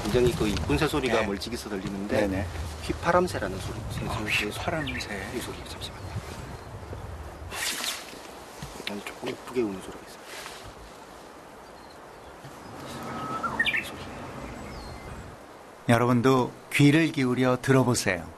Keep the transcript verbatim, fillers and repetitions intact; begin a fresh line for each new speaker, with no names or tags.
굉장히 그 이쁜 새소리가
네.
멀찍이서 들리는데
네네.
휘파람새라는 소리.
아, 휘파람새.
이 소리 잠시만요. 아니, 조금 이쁘게 우는 소리가 있어요. 이 소리.
여러분도 귀를 기울여 들어보세요.